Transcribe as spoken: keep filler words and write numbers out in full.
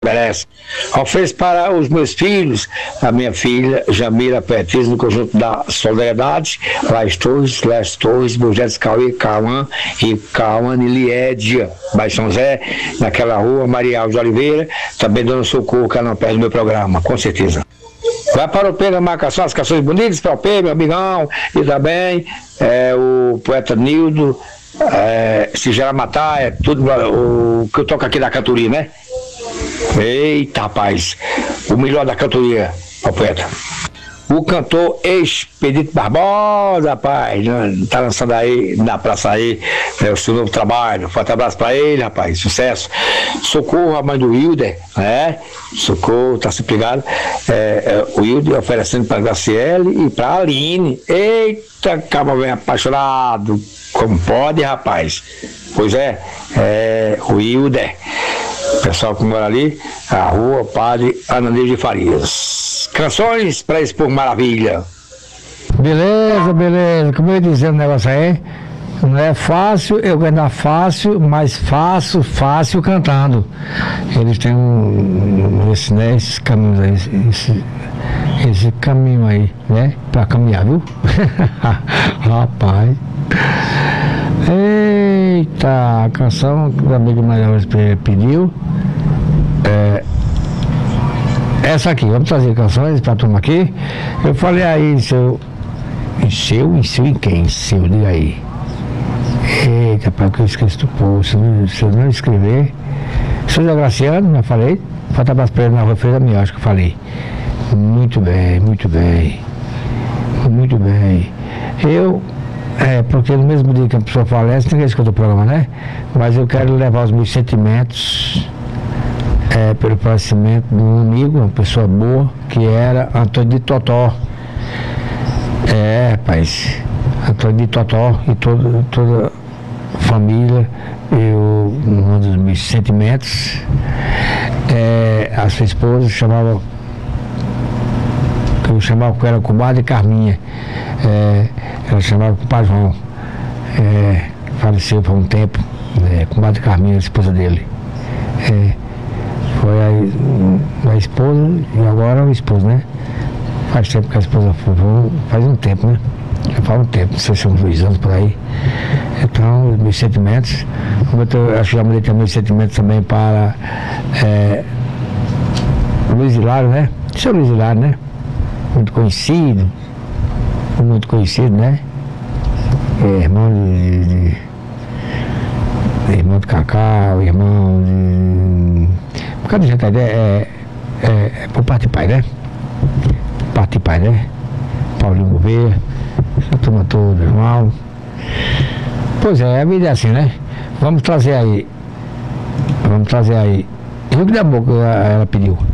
merece. Ofereço para os meus filhos, a minha filha Jamila Petris, no conjunto da Solidariedade, Laís Torres, Leste Torres, Burgés Cauê, Cauã e Cauane Liédia, Baixo São Zé, naquela rua, Maria Alves de Oliveira, também dando socorro, que não perde o meu programa, com certeza. Vai para o Pedro da Marcação, as canções bonitas para o Pedro, meu amigão, e também é, o poeta Nildo, é, se gerar matar, é tudo o que eu toco aqui da cantoria, né? Eita, rapaz, o melhor da cantoria, ó, poeta. O cantor Expedito Barbosa, rapaz, tá lançando aí na praça aí, é, o seu novo trabalho. Forte abraço pra ele, rapaz, sucesso. Socorro a mãe do Wilder, né? Socorro, tá sempre ligado. É, é, o Wilder oferecendo pra Graciele e pra Aline. Eita, cabo bem apaixonado, como pode, rapaz? Pois é, é o Wilder. O pessoal que mora ali, a rua Padre Ananias de Farias. Canções para expor maravilha. Beleza, beleza. Como eu ia dizendo o negócio aí, não é fácil eu ganhar fácil, mas fácil, fácil cantando. Eles têm um, esse, né, esses caminhos aí, esse, esse caminho aí, né, para caminhar, viu? Rapaz. Eita, a canção que o amigo Maria pediu é essa aqui. Vamos trazer canções pra turma aqui. Eu falei aí, seu. Em seu, em seu, em quem? Seu, diga aí. Eita, pai, que eu esqueci do povo. Se, se eu não escrever. Souza Graciano, já falei. Falta abraço pra ele na rua Feira da Minha, acho que eu falei. Muito bem, muito bem. Muito bem. Eu. É, porque no mesmo dia que a pessoa falece, ninguém escuta o programa, né? Mas eu quero levar os meus sentimentos é, pelo falecimento de um amigo, uma pessoa boa, que era Antônio de Totó. É, rapaz, Antônio de Totó e toda, toda a família, eu mando os meus sentimentos. É, a sua esposa chamava, que eu chamava que era comadre Carminha. É, ela chamava o Pai João, é, faleceu por um tempo, é, com a Carminha, a esposa dele. É, foi a, a esposa e agora o esposo, né? Faz tempo que a esposa foi, faz um tempo, né? Já faz um tempo, não sei se são dois anos por aí. Então, meus sentimentos, como eu tô, acho que já mandei também meus sentimentos também para é, Luiz Hilário, né? Seu Luiz Hilário, né? Muito conhecido. Muito conhecido, né? É, irmão de, de, de irmão de Cacau, irmão de. Por causa de gente aí, é, é, é por parte de pai, né? Parte de pai, né? Paulinho Gouveia, essa turma toda, irmão. Pois é, a vida é assim, né? Vamos trazer aí. Vamos trazer aí. Rio da Boca, ela pediu.